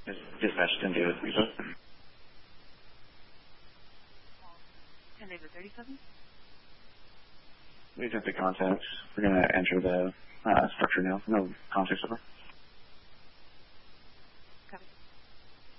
Dispatch 10 David 37. 10 David 37? We got the contacts. We're going to enter the structure now. No context over.